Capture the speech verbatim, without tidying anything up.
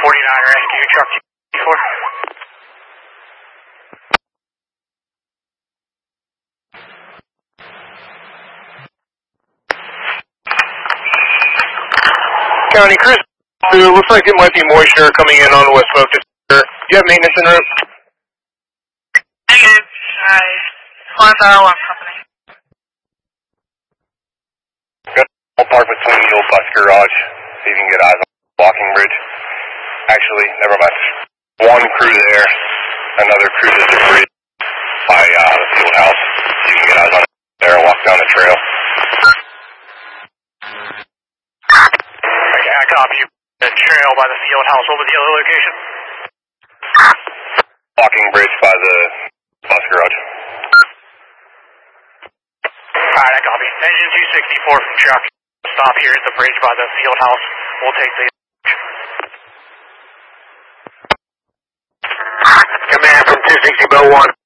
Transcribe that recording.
forty-nine rescue, truck two four. County Chris, it looks like it might be moisture coming in on the West Smoke. Do you have maintenance en route? Negative. I five hour one company. Got a park between the old bus garage, so you can get eyes on the walking bridge. Actually, never mind. One crew there, another crew to the bridge by uh, the field house, so you can get eyes on it there and walk down the trail. Okay, I copy you. The trail by the field house. What was the other location? Walking bridge by the bus garage. Alright, I copy. Engine two sixty-four from truck. Stop here at the bridge by the field house. We'll take the... Command from two sixty, Bow one.